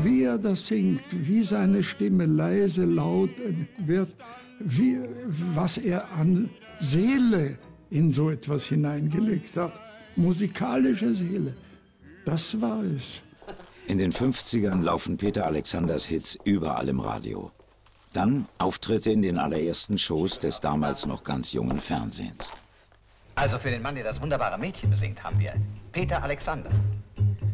wie er das singt, wie seine Stimme leise, laut wird, was er an Seele in so etwas hineingelegt hat. Musikalische Seele, das war es. In den 50ern laufen Peter Alexanders Hits überall im Radio. Dann Auftritte in den allerersten Shows des damals noch ganz jungen Fernsehens. Also für den Mann, der das wunderbare Mädchen besingt, haben wir Peter Alexander.